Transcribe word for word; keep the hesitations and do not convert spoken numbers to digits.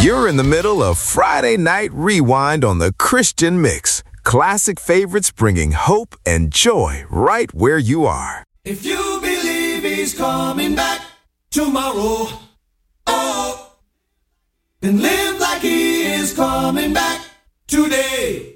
You're in the middle of Friday Night Rewind on the Christian Mix. Classic favorites bringing hope and joy right where you are. If you believe he's coming back tomorrow, oh, then live like he is coming back today.